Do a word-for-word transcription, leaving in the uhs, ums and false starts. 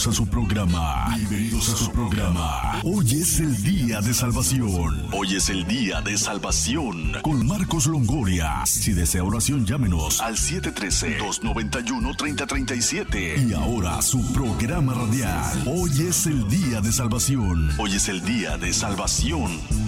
Bienvenidos a su programa. Bienvenidos a su programa. Hoy es el día de salvación. Hoy es el día de salvación. Con Marcos Longoria. Si desea oración, llámenos al siete uno tres, dos nueve uno, tres cero tres siete. Y ahora su programa radial. Hoy es el día de salvación. Hoy es el día de salvación.